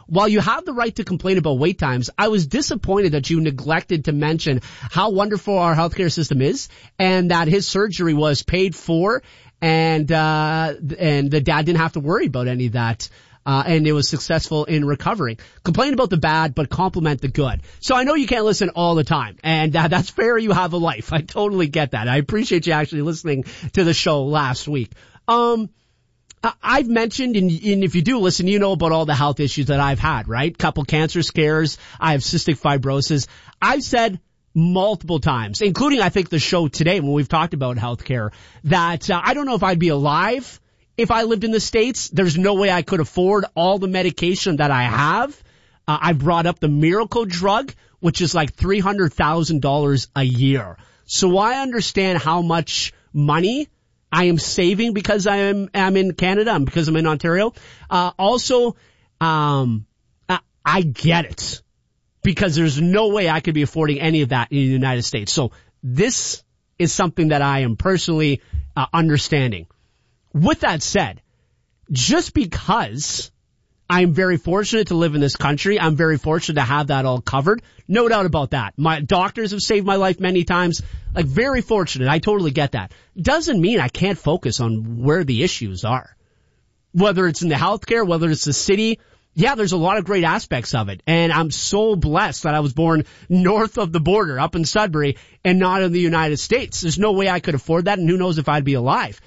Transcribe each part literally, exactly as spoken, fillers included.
while you have the right to complain about wait times, I was disappointed that you neglected to mention how wonderful our healthcare system is and that his surgery was paid for and, uh, and the dad didn't have to worry about any of that. Uh, and it was successful in recovering. Complain about the bad, but compliment the good. So I know you can't listen all the time, and uh, that's fair. You have a life. I totally get that. I appreciate you actually listening to the show last week. Um, I've mentioned, and, and if you do listen, you know about all the health issues that I've had, right? Couple cancer scares. I have cystic fibrosis. I've said multiple times, including I think the show today when we've talked about healthcare, that uh, I don't know if I'd be alive if I lived in the States. There's no way I could afford all the medication that I have. Uh, I brought up the Miracle drug, which is like three hundred thousand dollars a year. So I understand how much money I am saving because I am, am in Canada and because I'm in Ontario. Uh, also, um, I, I get it because there's no way I could be affording any of that in the United States. So this is something that I am personally uh, understanding. With that said, just because I'm very fortunate to live in this country, I'm very fortunate to have that all covered. No doubt about that. My doctors have saved my life many times. Like, very fortunate. I totally get that. Doesn't mean I can't focus on where the issues are. Whether it's in the healthcare, whether it's the city. Yeah, there's a lot of great aspects of it. And I'm so blessed that I was born north of the border, up in Sudbury, and not in the United States. There's no way I could afford that, and who knows if I'd be alive.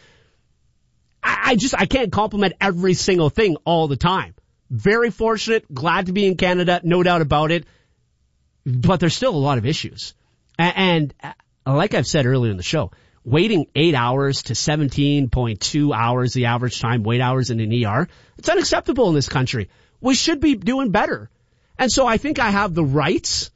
I just, I can't compliment every single thing all the time. Very fortunate, glad to be in Canada, no doubt about it. But there's still a lot of issues. And, and like I've said earlier in the show, waiting eight hours to seventeen point two hours, the average time wait hours in an E R, it's unacceptable in this country. We should be doing better. And so I think I have the rights,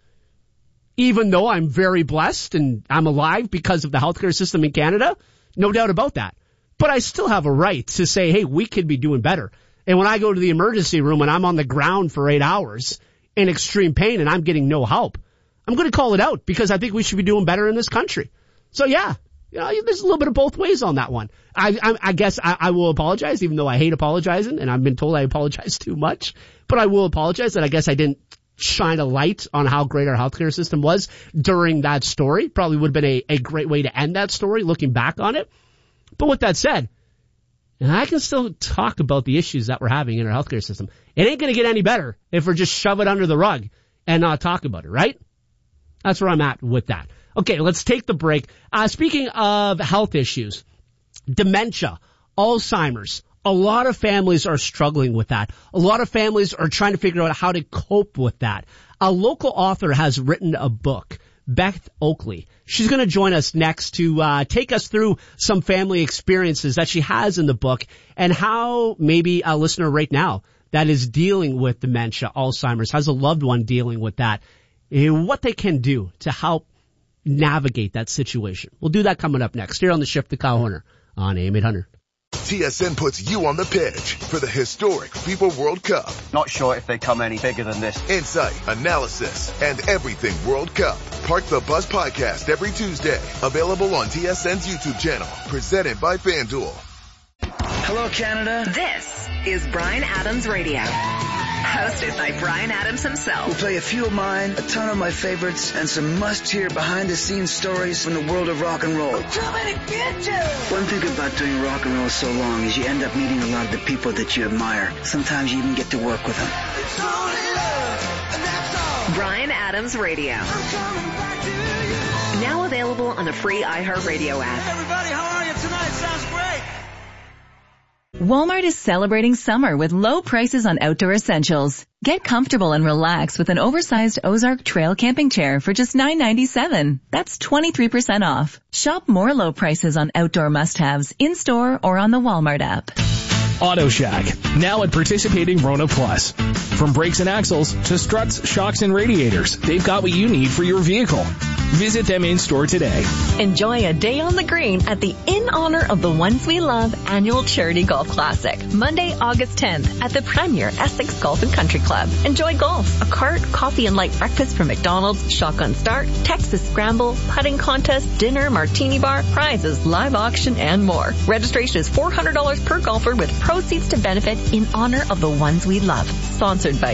even though I'm very blessed and I'm alive because of the healthcare system in Canada, no doubt about that. But I still have a right to say, hey, we could be doing better. And when I go to the emergency room and I'm on the ground for eight hours in extreme pain and I'm getting no help, I'm going to call it out because I think we should be doing better in this country. So, yeah, you know, there's a little bit of both ways on that one. I, I, I guess I, I will apologize, even though I hate apologizing, and I've been told I apologize too much. But I will apologize that I guess I didn't shine a light on how great our healthcare system was during that story. Probably would have been a, a great way to end that story, looking back on it. But with that said, and I can still talk about the issues that we're having in our healthcare system. It ain't going to get any better if we're just shove it under the rug and not talk about it, right? That's where I'm at with that. Okay, let's take the break. Uh, speaking of health issues, dementia, Alzheimer's, a lot of families are struggling with that. A lot of families are trying to figure out how to cope with that. A local author has written a book, Beth Oakley. She's going to join us next to uh take us through some family experiences that she has in the book and how maybe a listener right now that is dealing with dementia, Alzheimer's, has a loved one dealing with that, and what they can do to help navigate that situation. We'll do that coming up next here on the Shift to Kyle Horner on A M eight hundred. T S N puts you on the pitch for the historic FIFA World Cup. Not sure if they come any bigger than this. Insight, analysis, and everything World Cup. Park the Bus podcast every Tuesday. Available on T S N's YouTube channel. Presented by FanDuel. Hello, Canada. This is Bryan Adams Radio. Hosted by Bryan Adams himself. We'll play a few of mine, a ton of my favorites, and some must-hear behind-the-scenes stories from the world of rock and roll. We're coming to get you! One thing about doing rock and roll so long is you end up meeting a lot of the people that you admire. Sometimes you even get to work with them. It's only love, and that's all. Bryan Adams Radio. I'm coming back to you. Now available on the free iHeartRadio app. Hey, everybody, how are you tonight? Sounds great. Walmart is celebrating summer with low prices on outdoor essentials. Get comfortable and relax with an oversized Ozark Trail camping chair for just nine ninety-seven. That's twenty-three percent off. Shop more low prices on outdoor must-haves in-store or on the Walmart app. Auto Shack, now at participating Rona Plus. From brakes and axles to struts, shocks, and radiators, they've got what you need for your vehicle. Visit them in-store today. Enjoy a day on the green at the In Honor of the Ones We Love annual charity golf classic. Monday, August tenth at the Premier Essex Golf and Country Club. Enjoy golf, a cart, coffee and light breakfast from McDonald's, shotgun start, Texas scramble, putting contest, dinner, martini bar, prizes, live auction, and more. Registration is four hundred dollars per golfer with proceeds to benefit In Honor of the Ones We Love. Sponsored by